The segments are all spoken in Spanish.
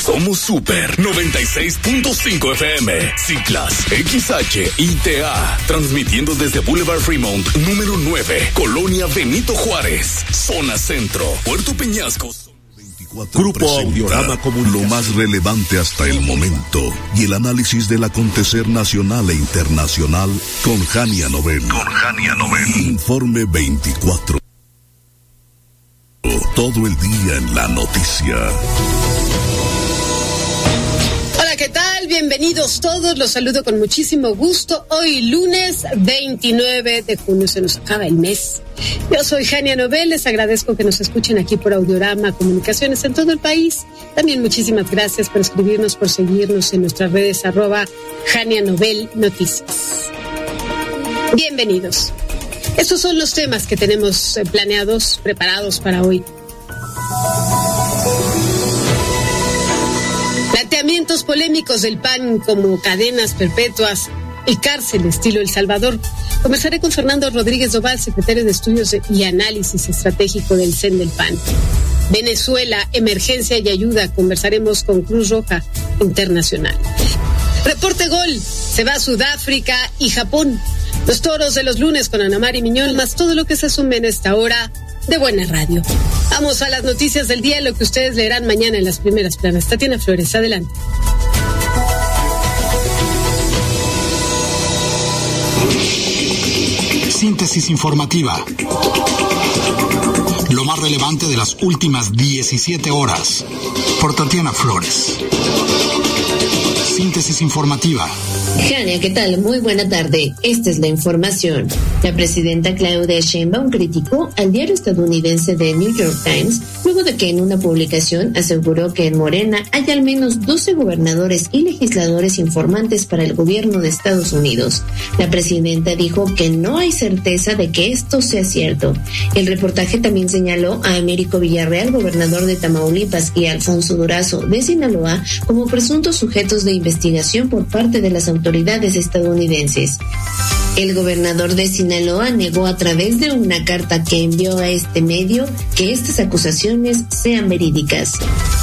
Somos Super 96.5 FM, Ciclas, XHITA, transmitiendo desde Boulevard Fremont, número 9, Colonia Benito Juárez, Zona Centro, Puerto Peñasco. Grupo Audiorama Comunicación. Lo más relevante hasta el momento y el análisis del acontecer nacional e internacional con Jania Novel. Informe 24. Todo el día en la noticia. Hola, ¿qué tal? Bienvenidos todos, los saludo con muchísimo gusto. Hoy lunes 29 de junio, se nos acaba el mes. Yo soy Jania Novel, les agradezco que nos escuchen aquí por Audiorama Comunicaciones en todo el país. También muchísimas gracias por escribirnos, por seguirnos en nuestras redes @Jania Novel Noticias. Bienvenidos. Estos son los temas que tenemos planeados, preparados para hoy. Planteamientos polémicos del PAN como cadenas perpetuas y cárcel estilo El Salvador. Conversaré con Fernando Rodríguez Doval, secretario de Estudios y Análisis Estratégico del CEN del PAN. Venezuela, emergencia y ayuda. Conversaremos con Cruz Roja Internacional. Reporte Gol. Se va a Sudáfrica y Japón. Los toros de los lunes con Ana Mari Miñón, más todo lo que se asume en esta hora de Buena Radio. Vamos a las noticias del día, lo que ustedes leerán mañana en las primeras planas. Tatiana Flores, adelante. Síntesis informativa. Lo más relevante de las últimas 17 horas. Por Tatiana Flores. Síntesis informativa. Jania, ¿qué tal? Muy buena tarde. Esta es la información. La presidenta Claudia Sheinbaum criticó al diario estadounidense The New York Times luego de que en una publicación aseguró que en Morena hay al menos 12 gobernadores y legisladores informantes para el gobierno de Estados Unidos. La presidenta dijo que no hay certeza de que esto sea cierto. El reportaje también señaló a Américo Villarreal, gobernador de Tamaulipas, y a Alfonso Durazo, de Sinaloa, como presuntos sujetos de investigación por parte de las autoridades estadounidenses. El gobernador de Sinaloa negó a través de una carta que envió a este medio que estas acusaciones sean verídicas.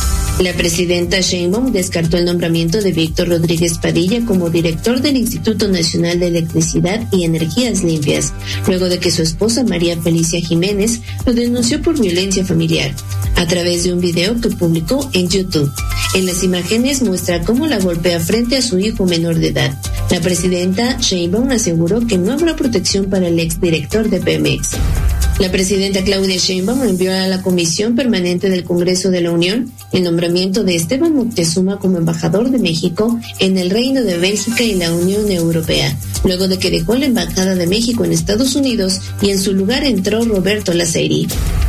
La presidenta Sheinbaum descartó el nombramiento de Víctor Rodríguez Padilla como director del Instituto Nacional de Electricidad y Energías Limpias, luego de que su esposa María Felicia Jiménez lo denunció por violencia familiar, a través de un video que publicó en YouTube. En las imágenes muestra cómo la golpea frente a su hijo menor de edad. La presidenta Sheinbaum aseguró que no habrá protección para el exdirector de Pemex. La presidenta Claudia Sheinbaum envió a la Comisión Permanente del Congreso de la Unión el nombramiento de Esteban Moctezuma como embajador de México en el Reino de Bélgica y la Unión Europea, luego de que dejó la Embajada de México en Estados Unidos y en su lugar entró Roberto Laceri.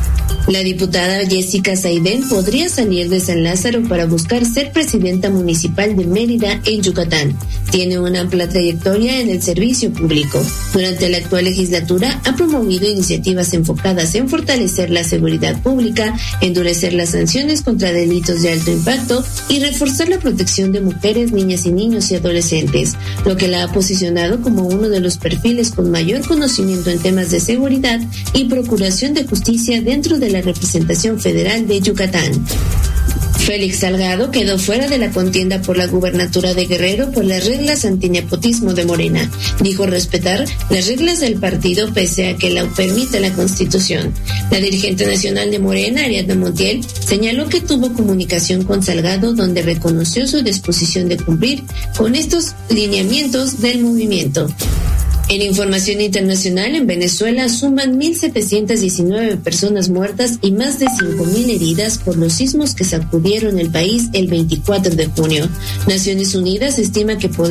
La diputada Jessica Saidén podría salir de San Lázaro para buscar ser presidenta municipal de Mérida, en Yucatán. Tiene una amplia trayectoria en el servicio público. Durante la actual legislatura ha promovido iniciativas enfocadas en fortalecer la seguridad pública, endurecer las sanciones contra delitos de alto impacto y reforzar la protección de mujeres, niñas y niños y adolescentes, lo que la ha posicionado como uno de los perfiles con mayor conocimiento en temas de seguridad y procuración de justicia dentro de la representación federal de Yucatán. Félix Salgado quedó fuera de la contienda por la gubernatura de Guerrero por las reglas antinepotismo de Morena. Dijo respetar las reglas del partido pese a que la permite la Constitución. La dirigente nacional de Morena, Ariadna Montiel, señaló que tuvo comunicación con Salgado donde reconoció su disposición de cumplir con estos lineamientos del movimiento. En información internacional, en Venezuela suman 1,719 personas muertas y más de 5,000 heridas por los sismos que sacudieron el país el 24 de junio. Naciones Unidas estima que